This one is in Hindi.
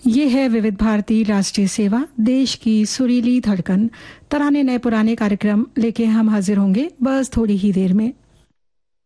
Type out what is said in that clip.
ये है विविध भारती राष्ट्रीय सेवा, देश की सुरीली धड़कन। तराने नए पुराने कार्यक्रम लेके हम हाजिर होंगे बस थोड़ी ही देर में।